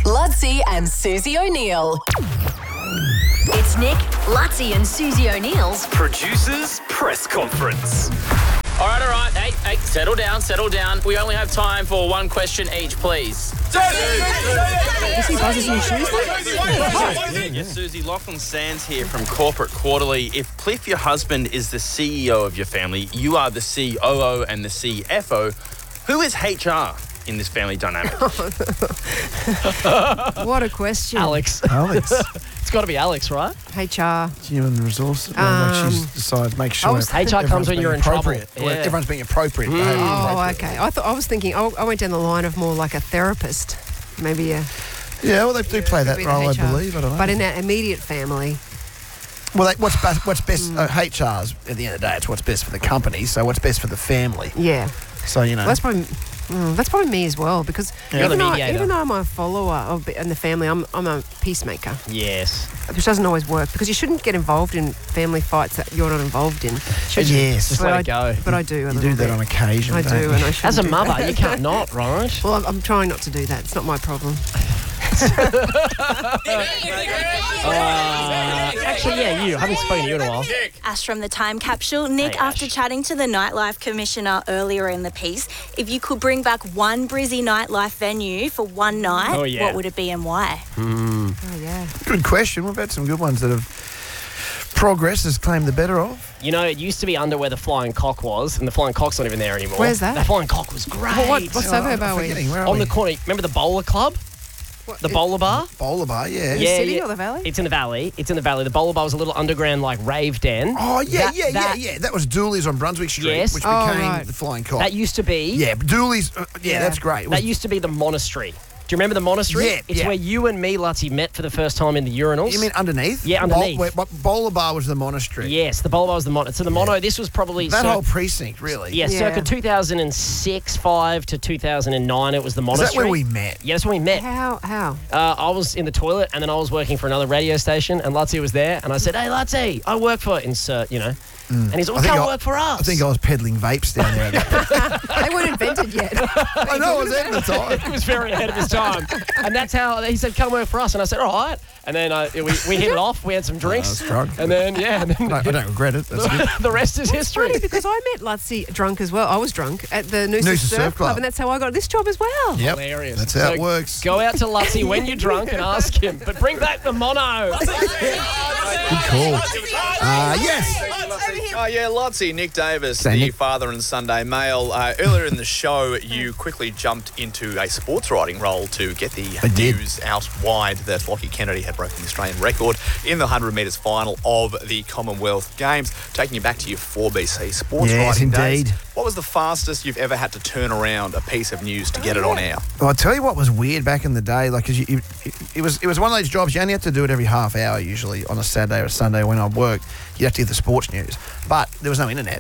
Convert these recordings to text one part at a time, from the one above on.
Lutzi and Susie O'Neill. It's Nick, Lutzi and Susie O'Neill's Producers Press Conference. All right. Hey, settle down. We only have time for one question each, please. Is he buzzes in shoes? Yes, Susie, Lachlan Sands here from Corporate Quarterly. If Cliff, your husband, is the CEO of your family, you are the COO and the CFO. Who is HR in this family dynamic? What a question. Alex. It's got to be Alex, right? HR. Human resource. She's decided to make sure HR comes when you're in trouble. Well, everyone's being appropriate. Oh, okay. I was thinking, I went down the line of more like a therapist. Maybe a... Yeah, well, they do play that Maybe role, I the HR. believe. I don't know. But in our immediate family... Well, what's best? HR's, at the end of the day, it's what's best for the company, so what's best for the family. Yeah. So, you know. Well, that's probably me as well, because You're the even mediator. though I'm a follower in the family, I'm a peacemaker, Yes. which doesn't always work, because you shouldn't get involved in family fights that you're not involved in. Should you? Yes. Just let it go. But I do. You do that on occasion. I don't do, you? and I should. As a mother, you can't not, right? Well, I'm trying not to do that. It's not my problem. Actually, yeah, you. I haven't spoken to you in a while. Ash from the Time Capsule. Nick, Hey, Ash. after chatting to the Nightlife Commissioner earlier in the piece, if you could bring back one Brizzy nightlife venue for one night, what would it be and why? Oh, yeah. Good question. We've had some good ones that have Progress has claimed the better of. You know, it used to be under where the Flying Cock was, and the Flying Cock's not even there anymore. Where's that? The Flying Cock was great. What suburb are we? On the corner. Remember the bowler club? The bowler bar? Bowler bar, yeah. The city or the valley? It's in the valley. The bowler bar was a little underground, like, rave den. Oh, yeah. That was Dooley's on Brunswick Street, Yes. which became right. the Flying Cock. That used to be... Yeah, Dooley's, that's great. It was- That used to be the monastery. Do you remember the monastery? Yeah, It's yeah. where you and me, Lutzi, met for the first time in the urinals. You mean underneath? Yeah, underneath. Bowler bar was the monastery. Yes, the bowler bar was the mono. So the mono, this was probably... That whole precinct, really. Yeah, Yeah. circa 2006, 5 to 2009, it was the Is monastery. that where we met? Yeah, that's when we met. How? I was in the toilet, and then I was working for another radio station, and Lutzi was there, and I said, "Hey, Lutzi, I work for insert, you know." And he's like, "Come work for us." I think I was peddling vapes down there. They weren't invented yet. I know, I was ahead of the time. He was very ahead of his time. And that's how he said, "Come work for us." And I said, "All right." And then we hit it off. We had some drinks. I was drunk. And then, I don't regret it. That's good. the rest is history. Funny, because I met Lutzi drunk as well. I was drunk at the Noosa Surf Club, and that's how I got this job as well. Yep. Hilarious. That's how So it works. Go out to Lutzi when you're drunk and ask him. But bring back the mono. Good call. Yes. Oh, yeah, Lotzie, Nick Davis, Say, the Nick. father and Sunday Mail. Earlier in the show, you quickly jumped into a sports writing role to get the news out wide that Lockie Kennedy had broken the Australian record in the 100 metres final of the Commonwealth Games, taking you back to your 4BC sports Yes, writing days. indeed. What was the fastest you've ever had to turn around a piece of news to get it on air? Well, I'll tell you what was weird back in the day, like, cause it was one of those jobs you only had to do it every half hour usually on a Saturday or a Sunday when I worked. You'd have to get the sports news, but there was no internet.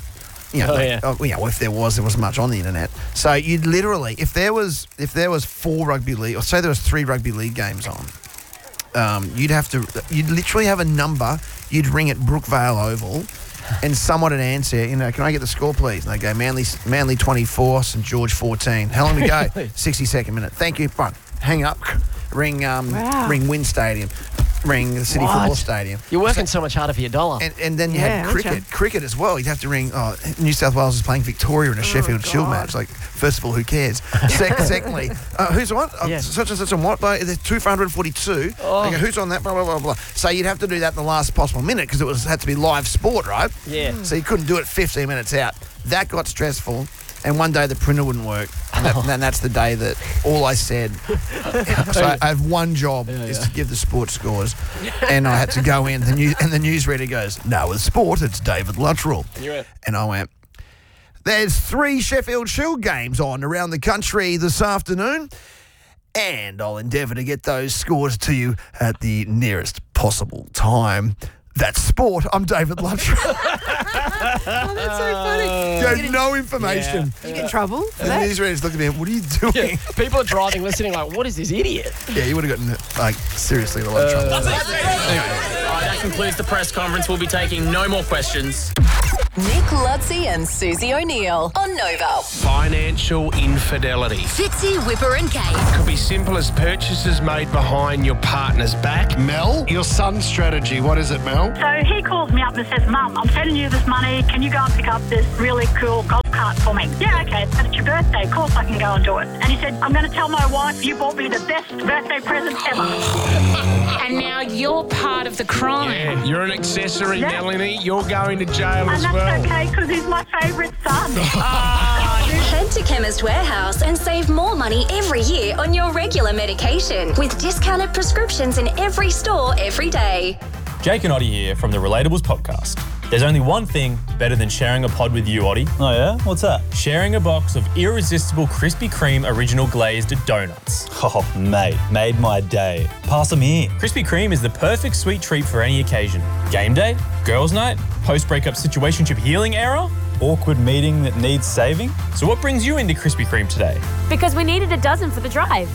If there wasn't much on the internet. So you'd literally, if there was 4 rugby league, or say there was 3 rugby league games on, you'd literally have a number. You'd ring at Brookvale Oval. And someone would answer, can I get the score, please? And they go, Manly 24, St George 14. How long to go? 60-second minute. Thank you. Fine. Hang up. Ring Wynn Stadium. Ring the City Football Stadium. You're working so much harder for your dollar. And then you had cricket as well. You'd have to ring, New South Wales is playing Victoria in a Sheffield Shield match. Like, first of all, who cares? Secondly, who's on? Such and such and what? There's 2 for 142. They go, who's on that? Blah, blah, blah, blah. So you'd have to do that in the last possible minute because it had to be live sport, right? Yeah. So you couldn't do it 15 minutes out. That got stressful. And one day the printer wouldn't work. And that's the day that all I said. So I have one job is to give the sports scores. And I had to go in, and the newsreader goes, "No, with sport, it's David Luttrell." And I went, "There's 3 Sheffield Shield games on around the country this afternoon. And I'll endeavour to get those scores to you at the nearest possible time. That's sport. I'm David Luttrell." Oh, that's so funny. You had no information. You get in trouble for And that? the newsreader's looking at me, "What are you doing?" People are driving, listening like, what is this idiot? Yeah, you would have gotten, seriously in a lot of trouble. All right, that concludes the press conference. We'll be taking no more questions. Nick Lutzi and Susie O'Neill on Nova. Financial infidelity. Fitzy, Whipper and Kate. Could be simple as purchases made behind your partner's back. Mel, your son's strategy, what is it, Mel? So he calls me up and says, Mum, I'm sending you this money. Can you go and pick up this really cool golf cart for me? Yeah, okay, but it's your birthday. Of course I can go and do it. And he said, I'm going to tell my wife you bought me the best birthday present ever. And now you're part of the crime. Yeah, you're an accessory, Melanie. You're going to jail as well. And that's okay, because he's my favourite son. Head to Chemist Warehouse and save more money every year on your regular medication with discounted prescriptions in every store every day. Jake and Oddie here from the Relatables podcast. There's only one thing better than sharing a pod with you, Oddie. Oh yeah? What's that? Sharing a box of irresistible Krispy Kreme original glazed donuts. Oh, mate, made my day. Pass them here. Krispy Kreme is the perfect sweet treat for any occasion. Game day, girls' night, post-breakup situationship healing era, awkward meeting that needs saving. So what brings you into Krispy Kreme today? Because we needed a dozen for the drive.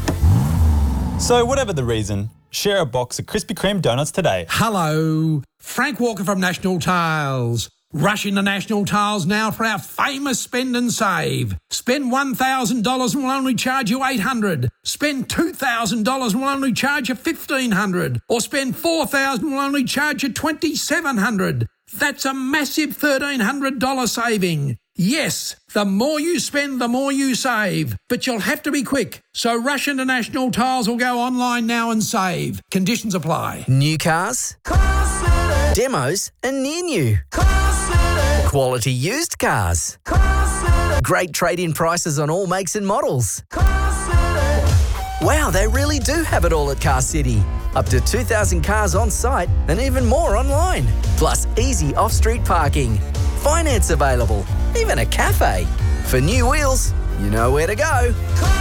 So whatever the reason, share a box of Krispy Kreme donuts today. Hello, Frank Walker from National Tiles. Rush into National Tiles now for our famous spend and save. Spend $1,000 and we'll only charge you $800. Spend $2,000 and we'll only charge you $1,500. Or spend $4,000 and we'll only charge you $2,700. That's a massive $1,300 saving. Yes, the more you spend, the more you save. But you'll have to be quick. So rush into National Tiles or go online now and save. Conditions apply. New cars, demos and near new. Quality used cars. Great trade-in prices on all makes and models. Wow, they really do have it all at Car City. Up to 2,000 cars on site and even more online. Plus easy off-street parking. Finance available. Even a cafe. For new wheels, you know where to go.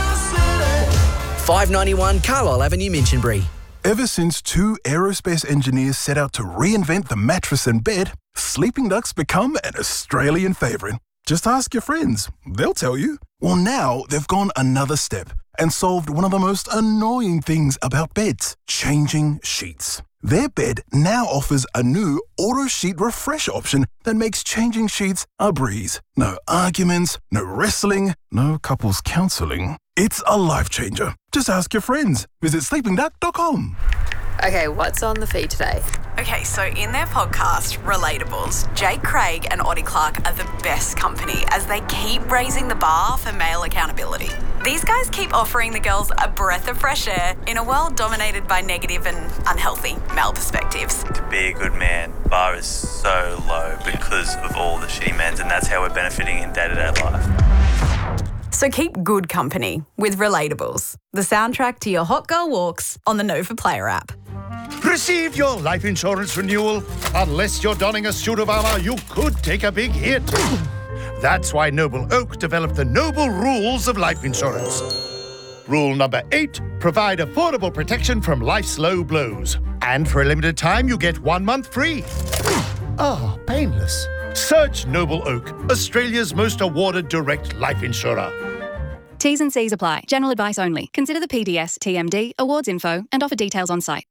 591 Carlisle Avenue, Minchinbury. Ever since two aerospace engineers set out to reinvent the mattress and bed, Sleeping Duck's become an Australian favourite. Just ask your friends. They'll tell you. Well, now they've gone another step and solved one of the most annoying things about beds, changing sheets. Their bed now offers a new auto sheet refresh option that makes changing sheets a breeze. No arguments, no wrestling, no couples counselling. It's a life changer. Just ask your friends. Visit sleepingduck.com. Okay, what's on the feed today? Okay, so in their podcast, Relatables, Jake Craig and Oddie Clark are the best company as they keep raising the bar for male accountability. These guys keep offering the girls a breath of fresh air in a world dominated by negative and unhealthy male perspectives. To be a good man, bar is so low because of all the shitty men, and that's how we're benefiting in day-to-day life. So keep good company with Relatables, the soundtrack to your hot girl walks on the Nova Player app. Receive your life insurance renewal. Unless you're donning a suit of armour, you could take a big hit. That's why Noble Oak developed the Noble Rules of Life Insurance. Rule number 8, provide affordable protection from life's low blows. And for a limited time, you get 1 month free. Ah, painless. Search Noble Oak, Australia's most awarded direct life insurer. T's and C's apply. General advice only. Consider the PDS, TMD, awards info, and offer details on site.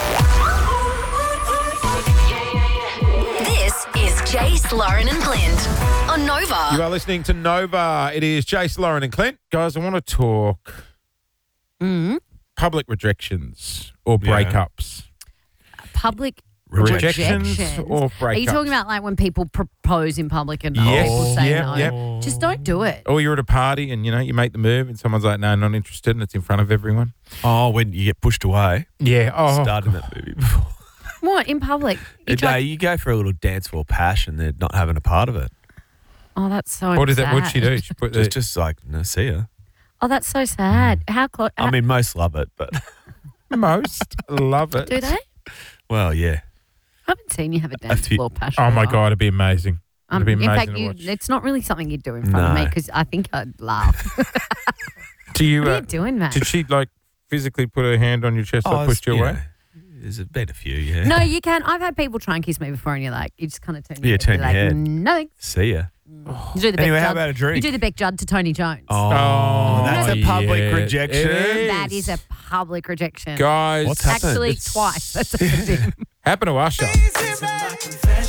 This is Jace, Lauren and Clint on Nova. You are listening to Nova. It is Jace, Lauren and Clint. Guys, I want to talk public rejections or breakups. Public Rejections or breakups. Are you talking about like when people propose in public and people say no? Just don't do it. Or you're at a party and, you make the move and someone's like, no, not interested, and it's in front of everyone. Oh, when you get pushed away. Yeah. Oh, started that movie before. What, in public? You go for a little dance for passion. They're not having a part of it. Oh, that's so What'd sad. she do? She put just like, no, see ya. Oh, that's so sad. How close? I mean, most love it, but... Most love it. Do they? Well, yeah. I haven't seen you have a dance floor passion. Oh, my God, it'd be amazing. It'd be amazing in fact, to watch. it's not really something you'd do in front of me because I think I'd laugh. What are you doing, man? Did she, physically put her hand on your chest or pushed you away? There's been a few, yeah. No, you can. I've had people try and kiss me before and you're like, you just kind of turn your head. turn your head. No thanks. See ya. You do the Anyway, Beck how Judd. about a drink? You do the Beck Judd to Tony Jones. Oh, that's a public rejection. That is a public rejection. Guys. What's happened? Actually, twice. That's a thing. Happened to Usher.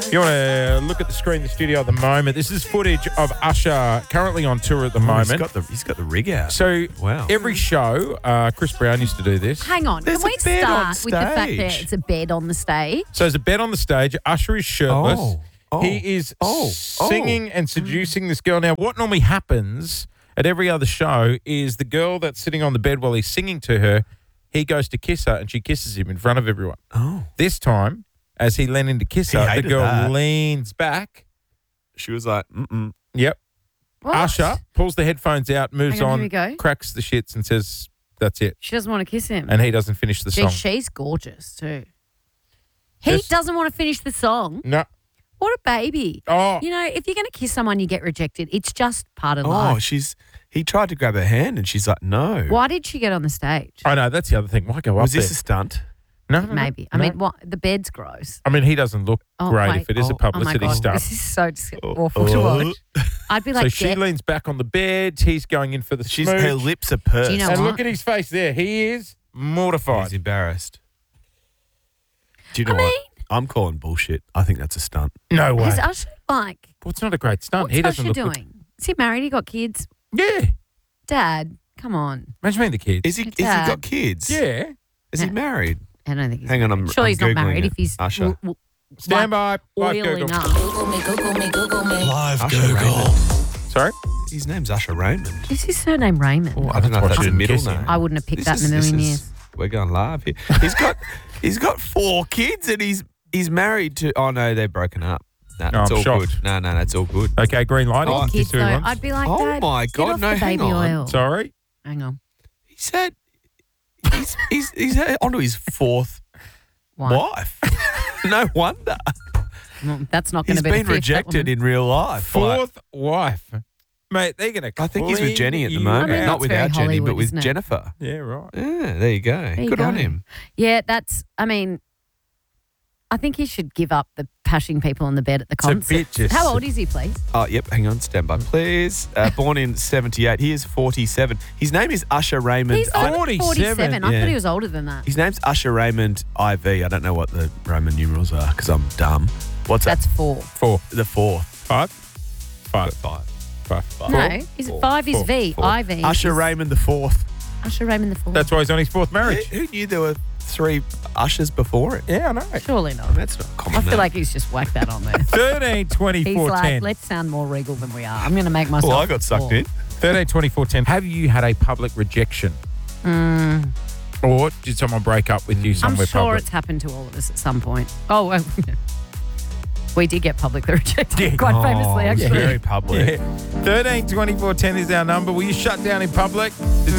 You want to look at the screen in the studio at the moment. This is footage of Usher currently on tour at the moment. He's got the rig out. So Wow. every show, Chris Brown used to do this. Hang on. There's Can we a bed on start with the fact that stage. it's a bed on the stage? So there's a bed on the stage. Usher is shirtless. Oh. He is singing and seducing this girl. Now, what normally happens at every other show is the girl that's sitting on the bed while he's singing to her, he goes to kiss her and she kisses him in front of everyone. Oh. This time, as he leaned in to kiss He her, the hated girl that. leans back. She was like, mm-mm. Yep. What? Usher pulls the headphones out, moves Hang on, on, here we go. cracks the shits and says, that's it. She doesn't want to kiss him. And he doesn't finish the Gee, song. she's gorgeous too. He This- doesn't want to finish the song. No. What a baby. Oh. You know, if you're going to kiss someone, you get rejected. It's just part of Oh, life. he tried to grab her hand and she's like, no. Why did she get on the stage? I know, that's the other thing. Why go up Was this there? a stunt? No, Maybe. I mean, what? The bed's gross. I mean, he doesn't look great wait. if it is a publicity oh my God. stunt. This is so awful to watch. I'd be like, So she leans back on the bed. He's going in for the smooch. Her lips are pursed. Do you know and what? look at his face there. He is mortified. He's embarrassed. Do you know what? I'm calling bullshit. I think that's a stunt. No way. Is Usher like, Well, it's not a great stunt. what's He doesn't Usher look doing? Is he married? He got kids? Good. Yeah. Dad, come on. Imagine being the kids. Is he Dad. got kids? Yeah. Is he married? I don't think he's Hang on, married. I'm Surely he's not Googling married it. if he's Usher. Stand by. Live oil Google. enough. Live Usher Google. Raymond. Sorry? His name's Usher Raymond. Is his surname Raymond? I don't know if that's a watching middle kissing. name. I wouldn't have picked that in a million years. We're going live here. He's got 4 kids and he's married to. Oh no, they're broken up. No, No, it's I'm all shocked. good. No, that's all good. Okay, green light. Oh, Kiss Kids, who he though, wants. I'd be like, Oh Dad, my get God, off no, the hang baby on. oil. Sorry? Hang on. He said he's onto his 4th wife. No wonder. Well, that's not going He's to be been the fifth, rejected in real life. Fourth wife. Mate, they're going to I think he's with Jenny at the moment. I mean, Not that's with very our Jenny, Hollywood, but with isn't it? Jennifer. Yeah, right. Yeah, there you go. There you Good on go. him. Yeah, I mean, I think he should give up the pashing people on the bed at the It's a concert. bit just- How old is he, please? Oh, yep. Hang on. Stand by, please. Born in 78. He is 47. His name is Usher Raymond. He's only 47. I Yeah. thought he was older than that. His name's Usher Raymond IV. I don't know what the Roman numerals are because I'm dumb. What's That's that? 4. The 4th. 5? 5. 5. No, 5 is V. IV. Usher is Raymond the 4th. Usher Raymond the 4th. That's why he's on his 4th marriage. Who knew there were 3 Ushers before it? Yeah, I know. Surely not. That's not common. I feel name. like he's just whacked that on there. 13, 24, He's like, 10. let's sound more regal than we are. I'm going to make myself. Well, I got sucked four. in. 13, 24, 10. Have you had a public rejection? Or did someone break up with you I'm somewhere sure public? it's happened to all of us at some point. Oh, well, we did get publicly rejected quite famously, actually. Very public. Yeah. 13, 24, 10 is our number. Will you shut down in public? Did